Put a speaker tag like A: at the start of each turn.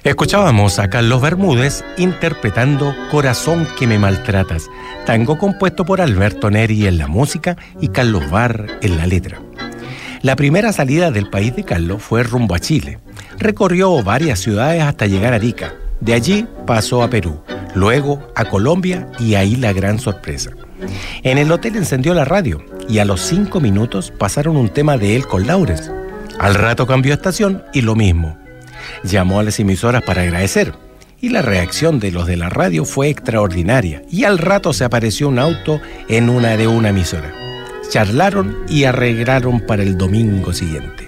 A: Escuchábamos a Carlos Bermúdez interpretando Corazón que me maltratas, tango compuesto por Alberto Neri en la música y Carlos Barr en la letra. La primera salida del país de Carlos fue rumbo a Chile. Recorrió varias ciudades hasta llegar a Arica. De allí pasó a Perú, luego a Colombia y ahí la gran sorpresa. En el hotel encendió la radio y a los 5 minutos pasaron un tema de él con Laurens. Al rato cambió estación y lo mismo. Llamó a las emisoras para agradecer y la reacción de los de la radio fue extraordinaria y al rato se apareció un auto en una emisora. Charlaron y arreglaron para el domingo siguiente.